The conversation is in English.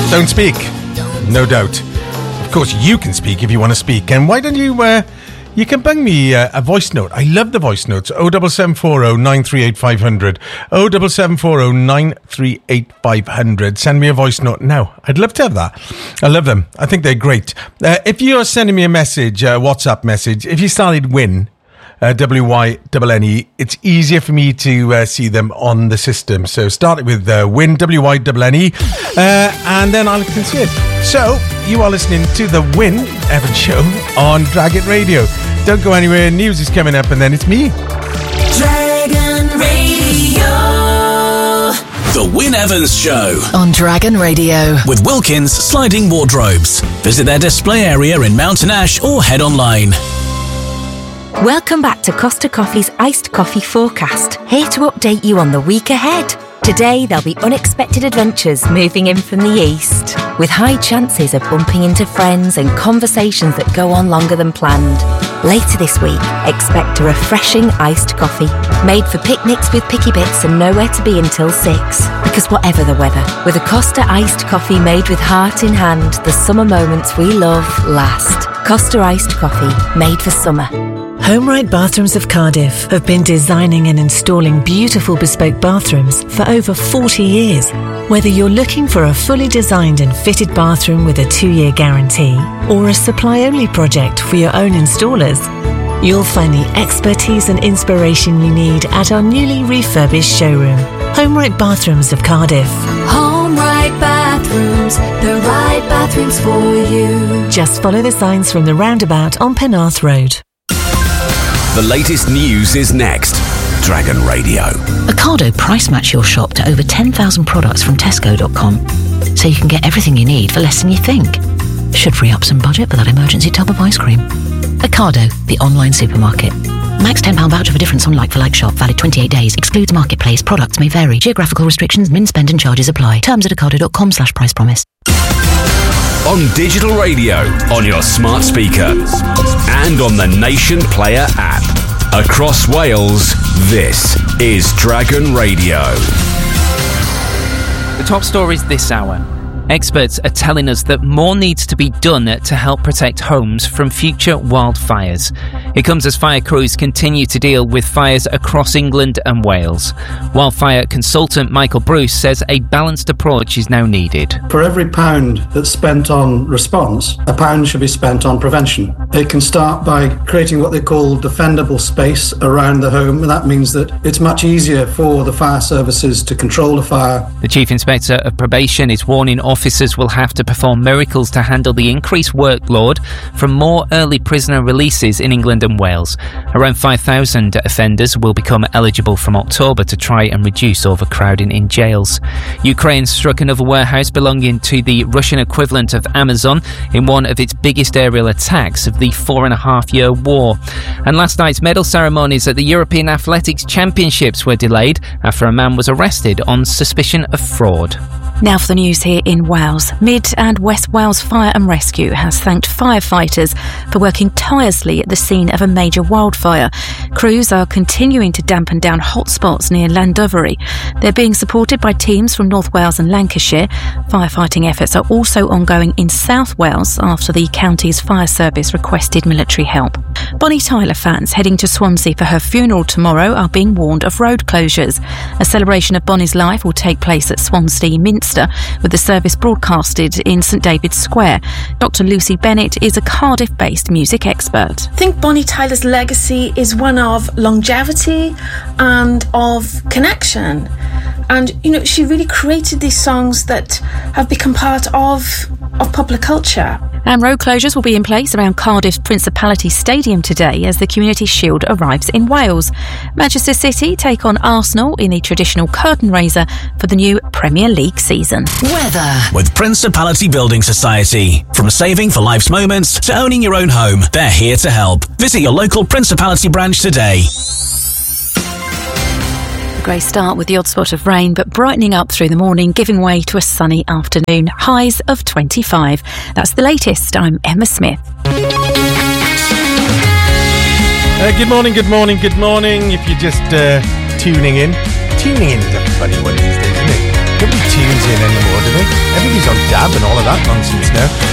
don't speak. No doubt. Of course, you can speak if you want to speak. And why don't you... you can bung me a voice note. I love the voice notes. 07740 938 500. 07740 938 500. Send me a voice note now. I'd love to have that. I love them. I think they're great. If you're sending me a message, a WhatsApp message, if you started WIN, WYNNE, it's easier for me to see them on the system. So start it with WIN, WYNNE, and then I can see it. So you are listening to the Win Evans Show on Dragon Radio. Don't go anywhere. News is coming up, and then it's me. Dragon Radio. The Win Evans Show on Dragon Radio with Wilkins Sliding Wardrobes. Visit their display area in Mountain Ash or head online. Welcome back to Costa Coffee's Iced Coffee Forecast, here to update you on the week ahead. Today there'll be unexpected adventures moving in from the east, with high chances of bumping into friends and conversations that go on longer than planned. Later this week, expect a refreshing iced coffee, made for picnics with picky bits and nowhere to be until 6. Because whatever the weather, with a Costa iced coffee made with heart in hand, the summer moments we love last. Costa iced coffee, made for summer. HomeRight Bathrooms of Cardiff have been designing and installing beautiful bespoke bathrooms for over 40 years. Whether you're looking for a fully designed and fitted bathroom with a 2-year guarantee or a supply-only project for your own installers, you'll find the expertise and inspiration you need at our newly refurbished showroom, HomeRight Bathrooms of Cardiff. HomeRight Bathrooms, the right bathrooms for you. Just follow the signs from the roundabout on Penarth Road. The latest news is next. Dragon Radio. Ocado price match your shop to over 10,000 products from Tesco.com, so you can get everything you need for less than you think. Should free up some budget for that emergency tub of ice cream. Ocado, the online supermarket. Max £10 voucher for difference on like-for-like shop. Valid 28 days. Excludes marketplace. Products may vary. Geographical restrictions, min spend and charges apply. Terms at ocado.com/price promise. On digital radio, on your smart speaker, and on the Nation Player app. Across Wales, this is Dragon Radio. The top stories this hour. Experts are telling us that more needs to be done to help protect homes from future wildfires. It comes as fire crews continue to deal with fires across England and Wales. Wildfire consultant Michael Bruce says a balanced approach is now needed. For every pound that's spent on response, a pound should be spent on prevention. It can start by creating what they call defendable space around the home, and that means that it's much easier for the fire services to control the fire. The Chief Inspector of Probation is warning officers will have to perform miracles to handle the increased workload from more early prisoner releases in England and Wales. Around 5,000 offenders will become eligible from October to try and reduce overcrowding in jails. Ukraine struck another warehouse belonging to the Russian equivalent of Amazon in one of its biggest aerial attacks of the 4.5-year war. And last night's medal ceremonies at the European Athletics Championships were delayed after a man was arrested on suspicion of fraud. Now for the news here in Wales. Mid and West Wales Fire and Rescue has thanked firefighters for working tirelessly at the scene of a major wildfire. Crews are continuing to dampen down hotspots near Llandovery. They're being supported by teams from North Wales and Lancashire. Firefighting efforts are also ongoing in South Wales after the county's fire service requested military help. Bonnie Tyler fans heading to Swansea for her funeral tomorrow are being warned of road closures. A celebration of Bonnie's life will take place at Swansea Minster, with the service broadcasted in St David's Square. Dr. Lucy Bennett is a Cardiff-based music expert. I think Bonnie Tyler's legacy is one of longevity and of connection. And, she really created these songs that have become part of popular culture. And road closures will be in place around Cardiff's Principality Stadium today as the Community Shield arrives in Wales. Manchester City take on Arsenal in the traditional curtain raiser for the new Premier League season. Weather. With Principality Building Society. From saving for life's moments to owning your own home, they're here to help. Visit your local Principality branch today. A grey start with the odd spot of rain, but brightening up through the morning, giving way to a sunny afternoon. Highs of 25. That's the latest. I'm Emma Smith. Good morning. If you're just tuning in is a funny one these days, isn't it? Nobody tunes in anymore, do they? Everybody's on dab and all of that nonsense now.